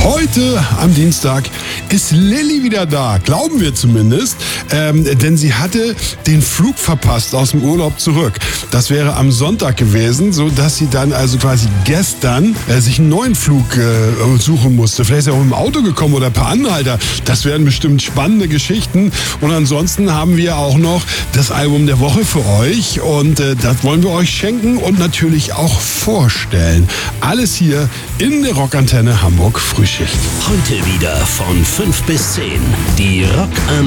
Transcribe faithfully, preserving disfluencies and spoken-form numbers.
Heute am Dienstag ist Lilly wieder da, glauben wir zumindest, ähm, denn sie hatte den Flug verpasst aus dem Urlaub zurück. Das wäre am Sonntag gewesen, so dass sie dann also quasi gestern äh, sich einen neuen Flug äh, suchen musste. Vielleicht ist sie auch im Auto gekommen oder per Anhalter. Das wären bestimmt spannende Geschichten. Und ansonsten haben wir auch noch das Album der Woche für euch und äh, das wollen wir euch schenken und natürlich auch vorstellen. Alles hier in der Rockantenne Hamburg Frühschicht. Heute wieder von fünf bis zehn. Die Rock